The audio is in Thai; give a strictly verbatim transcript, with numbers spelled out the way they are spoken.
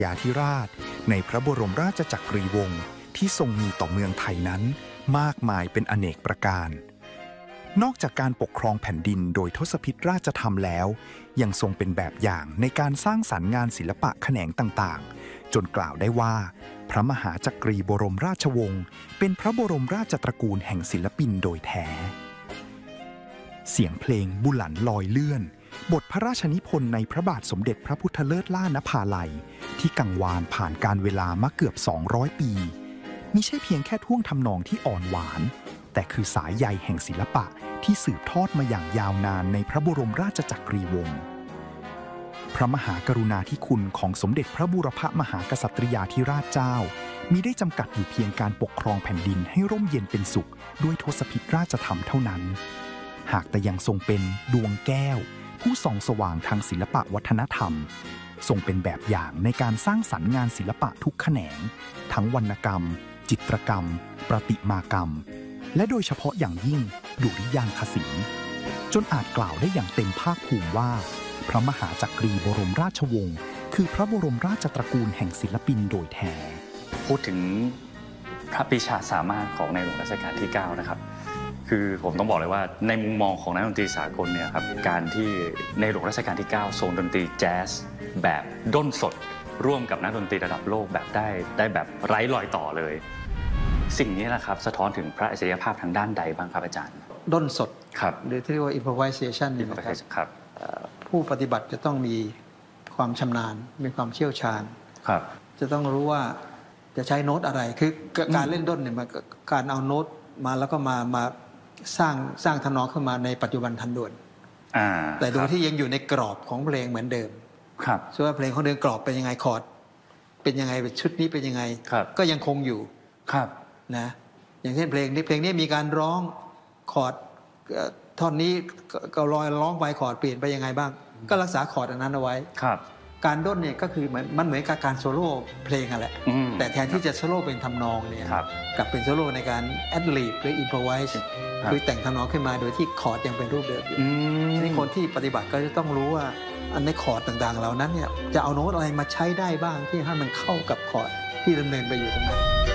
ยาธิราชในพระบรมราชจักรีวงศ์ที่ทรงมีต่อเมืองไทยนั้นมากมายเป็นอเนกประการนอกจากการปกครองแผ่นดินโดยทศพิธราชธรรมแล้วยังทรงเป็นแบบอย่างในการสร้างสรรค์งานศิลปะแขนงต่างๆจนกล่าวได้ว่าพระมหาจักรีบรมราชวงศ์เป็นพระบรมราชตระกูลแห่งศิลปินโดยแท้เสียงเพลงบุหลันลอยเลื่อนบทพระราชนิพนธ์ในพระบาทสมเด็จพระพุทธเลิศล่านภาลัยที่กังวานผ่านการเวลามาเกือบสองร้อยปีมิใช่เพียงแค่ท่วงทำนองที่อ่อนหวานแต่คือสายใยแห่งศิลปะที่สืบทอดมาอย่างยาวนานในพระบรมราชจักรีวงศ์พระมหากรุณาธิคุณของสมเด็จพระบูรพมหากษัตริยาธิราชเจ้ามิได้จำกัดอยู่เพียงการปกครองแผ่นดินให้ร่มเย็นเป็นสุขด้วยทศพิธราชธรรมเท่านั้นหากแต่ยังทรงเป็นดวงแก้วผู้ส่องสว่างทางศิลปะวัฒนธรรมทรงเป็นแบบอย่างในการสร้างสรรค์งานศิลปะทุกแขนงทั้งวรรณกรรมจิตรกรรมประติมากรรมและโดยเฉพาะอย่างยิ่งดุริยางคศิลป์จนอาจกล่าวได้อย่างเต็มภาคภูมิว่าพระมหาจักรีบรมราชวงศ์คือพระบรมราชตระกูลแห่งศิลปินโดยแท้พูดถึงพระปรีชาสามารถของในหลวงรัชกาลที่เก้านะครับคือผมต้องบอกเลยว่าในมุมมองของนักดนตรีสากลเนี่ยครับการที่ในหลวงรัชกาลที่เก้าทรงดนตรีแจ๊สแบบด้นสดร่วมกับนักดนตรีระดับโลกแบบได้ได้แบบไร้รอยต่อเลยสิ่งนี้แหละครับสะท้อนถึงพระอัจฉริยภาพทางด้านใดบ้างครับอาจารย์ด้นสดครับหรือที่เรียกว่า improvisation นี่นะครับผู้ปฏิบัติจะต้องมีความชำนาญมีความเชี่ยวชาญครับจะต้องรู้ว่าจะใช้โน้ตอะไรคือการเล่นด้นเนี่ยมันการเอาโน้ตมาแล้วก็มามาสร้างสร้างทำนองขึ้นมาในปัจจุบันทันด่วนแต่โดยที่ยังอยู่ในกรอบของเพลงเหมือนเดิมครับส่วนว่าเพลงของเดิมกรอบเป็นยังไงคอร์ดเป็นยังไงชุดนี้เป็นยังไงก็ยังคงอยู่ครับนะอย่างเช่นเพลงนี้เพลงนี้มีการร้องคอร์ดท่อนนี้ก็ลอยร้องไปคอร์ดเปลี่ยนไปยังไงบ้างก็รักษาคอร์ดอันนั้นเอาไว้ครับการด้นเนี่ยก็คือเหมือนมันเหมือนกับการโซโล่เพลงอะแหละแต่แทนที่จะโซโล่เป็นทำนองเนี่ยกลับเป็นโซโล่ในการแอดลิบหรืออินโพรไวส์คือแต่งทำนองขึ้นมาโดยที่คอร์ดยังเป็นรูปเดิมอยู่ทีนี้คนที่ปฏิบัติก็จะต้องรู้ว่าอันในคอร์ดต่างๆเหล่านั้นเนี่ยจะเอาโน้ตอะไรมาใช้ได้บ้างที่ให้มันเข้ากับคอร์ดที่ดำเนินไปอยู่ตรงนั้น